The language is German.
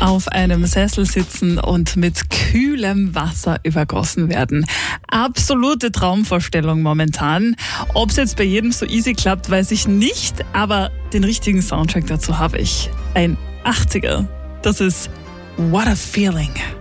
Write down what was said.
auf einem Sessel sitzen und mit kühlem Wasser übergossen werden. Absolute Traumvorstellung momentan. Ob es jetzt bei jedem so easy klappt, weiß ich nicht, aber den richtigen Soundtrack dazu habe ich. Ein 80er. Das ist What a Feeling.